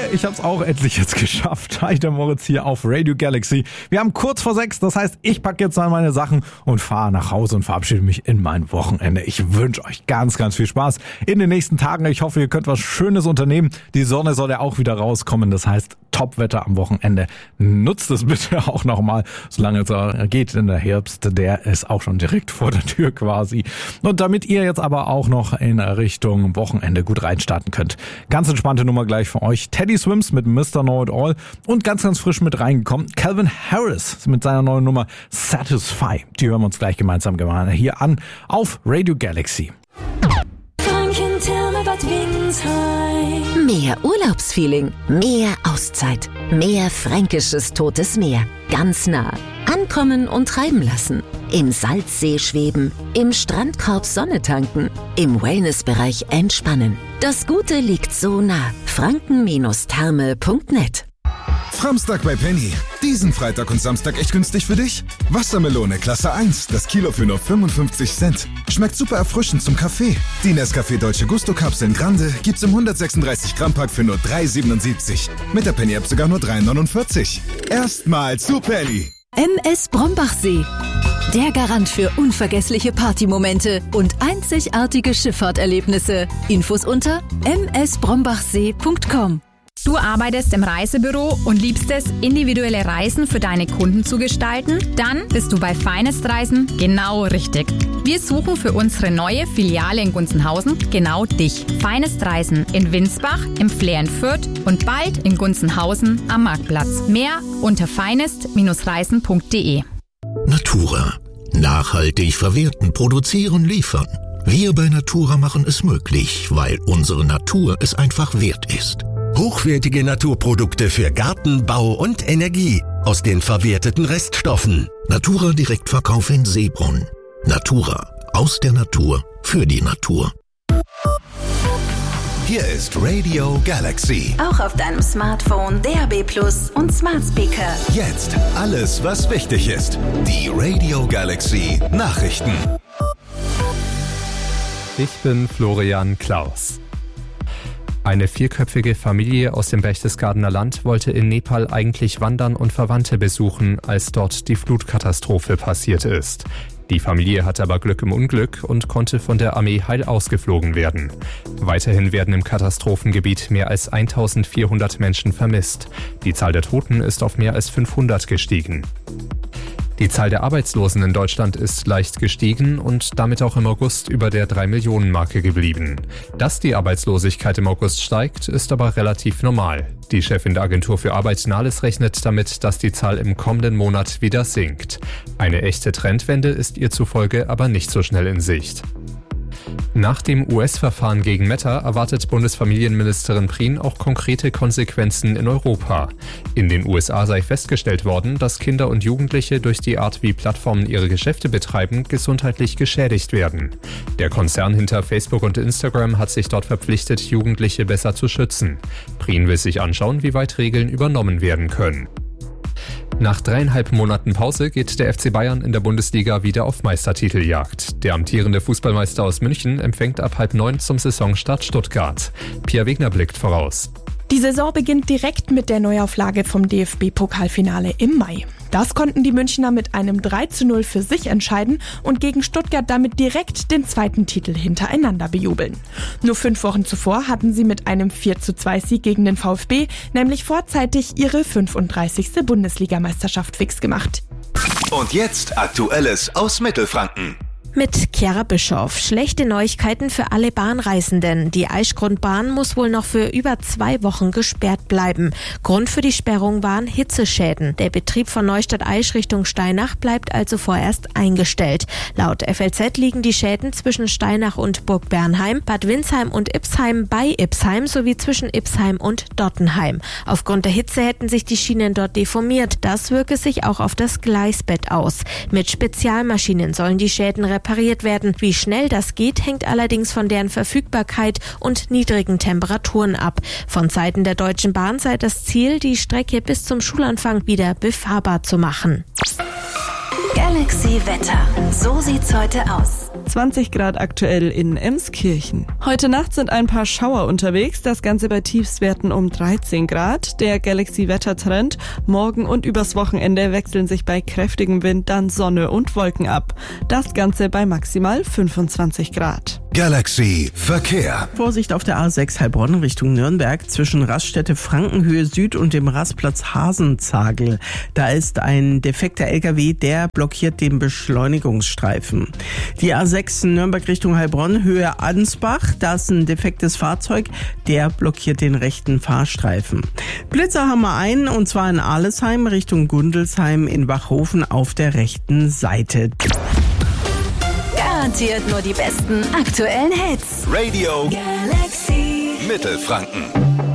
ich hab's auch endlich jetzt geschafft. Hi, der Moritz hier auf Radio Galaxy. Wir haben kurz vor 6, das heißt, ich packe jetzt mal meine Sachen und fahre nach Hause und verabschiede mich in mein Wochenende. Ich wünsche euch ganz, ganz viel Spaß in den nächsten Tagen. Ich hoffe, ihr könnt was Schönes unternehmen. Die Sonne soll ja auch wieder rauskommen, das heißt, Topwetter am Wochenende. Nutzt es bitte auch nochmal, solange es geht, denn der Herbst, der ist auch schon direkt vor der Tür quasi. Und damit ihr jetzt aber auch noch in Richtung Wochenende gut reinstarten könnt. Ganz entspannte Nummer gleich für euch. Teddy Swims mit Mr. Know It All und ganz, ganz frisch mit reingekommen Calvin Harris mit seiner neuen Nummer Satisfy. Die hören wir uns gleich gemeinsam hier an auf Radio Galaxy. Mehr Urlaubsfeeling, mehr Auszeit, mehr fränkisches Totes Meer. Ganz nah. Ankommen und treiben lassen. Im Salzsee schweben, im Strandkorb Sonne tanken, im Wellnessbereich entspannen. Das Gute liegt so nah. franken-therme.net. Samstag bei Penny. Diesen Freitag und Samstag echt günstig für dich? Wassermelone Klasse 1, das Kilo für nur 55 Cent. Schmeckt super erfrischend zum Kaffee. Die Nescafé Dolce Gusto Kapseln Grande gibt's im 136 Gramm Pack für nur 3,77. Mit der Penny App sogar nur 3,49. Erstmal zu Penny. MS Brombachsee. Der Garant für unvergessliche Partymomente und einzigartige Schifffahrterlebnisse. Infos unter msbrombachsee.com. Du arbeitest im Reisebüro und liebst es, individuelle Reisen für deine Kunden zu gestalten? Dann bist du bei Finest Reisen genau richtig. Wir suchen für unsere neue Filiale in Gunzenhausen genau dich. Finest Reisen in Winsbach, im Flair in Fürth und bald in Gunzenhausen am Marktplatz. Mehr unter finest-reisen.de. Natura. Nachhaltig verwerten, produzieren, liefern. Wir bei Natura machen es möglich, weil unsere Natur es einfach wert ist. Hochwertige Naturprodukte für Garten, Bau und Energie aus den verwerteten Reststoffen. Natura Direktverkauf in Seebrunn. Natura. Aus der Natur. Für die Natur. Hier ist Radio Galaxy. Auch auf deinem Smartphone, DAB+ und Smart Speaker. Jetzt alles, was wichtig ist. Die Radio Galaxy Nachrichten. Ich bin Florian Klaus. Eine 4-köpfige Familie aus dem Berchtesgadener Land wollte in Nepal eigentlich wandern und Verwandte besuchen, als dort die Flutkatastrophe passiert ist. Die Familie hatte aber Glück im Unglück und konnte von der Armee heil ausgeflogen werden. Weiterhin werden im Katastrophengebiet mehr als 1400 Menschen vermisst. Die Zahl der Toten ist auf mehr als 500 gestiegen. Die Zahl der Arbeitslosen in Deutschland ist leicht gestiegen und damit auch im August über der 3-Millionen-Marke geblieben. Dass die Arbeitslosigkeit im August steigt, ist aber relativ normal. Die Chefin der Agentur für Arbeit Nahles rechnet damit, dass die Zahl im kommenden Monat wieder sinkt. Eine echte Trendwende ist ihr zufolge aber nicht so schnell in Sicht. Nach dem US-Verfahren gegen Meta erwartet Bundesfamilienministerin Prien auch konkrete Konsequenzen in Europa. In den USA sei festgestellt worden, dass Kinder und Jugendliche durch die Art, wie Plattformen ihre Geschäfte betreiben, gesundheitlich geschädigt werden. Der Konzern hinter Facebook und Instagram hat sich dort verpflichtet, Jugendliche besser zu schützen. Prien will sich anschauen, wie weit Regeln übernommen werden können. Nach 3,5 Monaten Pause geht der FC Bayern in der Bundesliga wieder auf Meistertiteljagd. Der amtierende Fußballmeister aus München empfängt ab 8:30 zum Saisonstart Stuttgart. Pia Wegner blickt voraus. Die Saison beginnt direkt mit der Neuauflage vom DFB-Pokalfinale im Mai. Das konnten die Münchner mit einem 3:0 für sich entscheiden und gegen Stuttgart damit direkt den zweiten Titel hintereinander bejubeln. Nur 5 Wochen zuvor hatten sie mit einem 4:2-Sieg gegen den VfB nämlich vorzeitig ihre 35. Bundesligameisterschaft fix gemacht. Und jetzt Aktuelles aus Mittelfranken. Mit Chiara Bischoff. Schlechte Neuigkeiten für alle Bahnreisenden. Die Aischgrundbahn muss wohl noch für über 2 Wochen gesperrt bleiben. Grund für die Sperrung waren Hitzeschäden. Der Betrieb von Neustadt-Aisch Richtung Steinach bleibt also vorerst eingestellt. Laut FLZ liegen die Schäden zwischen Steinach und Burg Bernheim, Bad Windsheim und Ipsheim bei Ipsheim sowie zwischen Ipsheim und Dottenheim. Aufgrund der Hitze hätten sich die Schienen dort deformiert. Das wirke sich auch auf das Gleisbett aus. Mit Spezialmaschinen sollen die Schäden repariert werden. Wie schnell das geht, hängt allerdings von deren Verfügbarkeit und niedrigen Temperaturen ab. Von Seiten der Deutschen Bahn sei das Ziel, die Strecke bis zum Schulanfang wieder befahrbar zu machen. Galaxy Wetter. So sieht's heute aus. 20 Grad aktuell in Emskirchen. Heute Nacht sind ein paar Schauer unterwegs, das Ganze bei Tiefstwerten um 13 Grad. Der Galaxy-Wettertrend: morgen und übers Wochenende wechseln sich bei kräftigem Wind dann Sonne und Wolken ab. Das Ganze bei maximal 25 Grad. Galaxy Verkehr. Vorsicht auf der A6 Heilbronn Richtung Nürnberg zwischen Raststätte Frankenhöhe Süd und dem Rastplatz Hasenzagel. Da ist ein defekter LKW, der blockiert den Beschleunigungsstreifen. Die A6 Nürnberg Richtung Heilbronn Höhe Ansbach, da ist ein defektes Fahrzeug, der blockiert den rechten Fahrstreifen. Blitzer haben wir einen, und zwar in Alesheim Richtung Gundelsheim in Bachhofen auf der rechten Seite. Garantiert nur die besten aktuellen Hits. Radio Galaxy Mittelfranken.